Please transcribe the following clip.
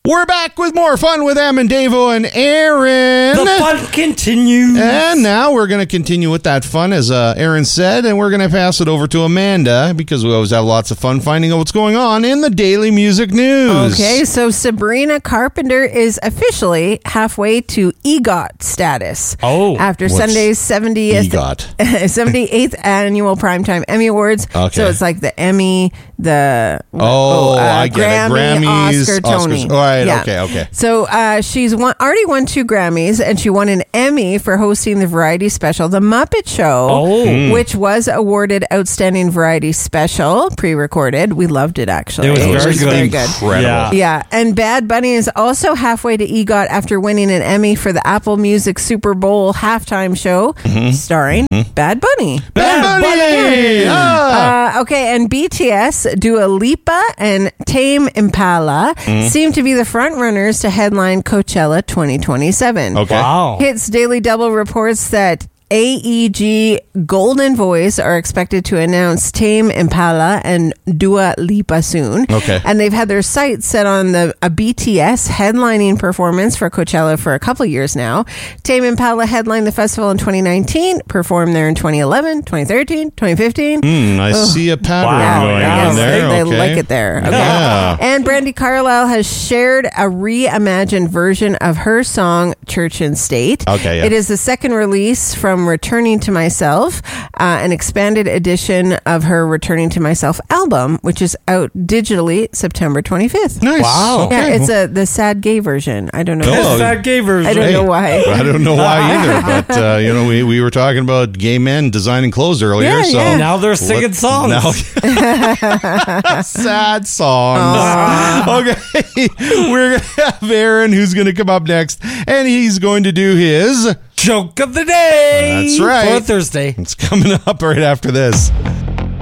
We're back with more fun with Em and Davo and Aaron. The fun continues. And now we're going to continue with that fun, as Aaron said, and we're going to pass it over to Amanda because we always have lots of fun finding out what's going on in the daily music news. Okay, so Sabrina Carpenter is officially halfway to EGOT status. Oh. After What's Sunday's 78th annual Primetime Emmy Awards. Okay. So it's like the Emmy, the I get Grammy, it. Grammys, Oscar, Tony. Oscars. All right, Yeah. okay. So she's already won 2 Grammys, and she won an Emmy for hosting the variety special The Muppet Show, which was awarded Outstanding Variety Special, pre-recorded. We loved it, actually. It was very good. Incredible. Yeah, and Bad Bunny is also halfway to EGOT after winning an Emmy for the Apple Music Super Bowl halftime show, starring Bad Bunny. Bad Bunny! Okay, and BTS, Dua Lipa, and Tame Impala seem to be the front runners to headline Coachella 2027. Okay. Wow. Hits Daily Double reports that AEG Golden Voice are expected to announce Tame Impala and Dua Lipa soon. Okay. And they've had their sights set on a BTS headlining performance for Coachella for a couple years now. Tame Impala headlined the festival in 2019, performed there in 2011, 2013, 2015. I see a pattern going Yes, on there. they Okay. like it there. Okay. Yeah. And Brandi Carlile has shared a reimagined version of her song Church and State. Okay, yeah. It is the second release from Returning to Myself, an expanded edition of her Returning to Myself album, which is out digitally September 25th. Nice. Wow. Okay. Yeah, it's the sad gay version. I don't know. Oh, That gay version. I don't know why. I don't know why either, but we were talking about gay men designing clothes earlier, Yeah, so yeah. Now they're singing songs. Now, sad songs. Okay, we're gonna have Aaron, who's gonna come up next, and he's going to do his Joke of the day. That's right. For Thursday. It's coming up right after this.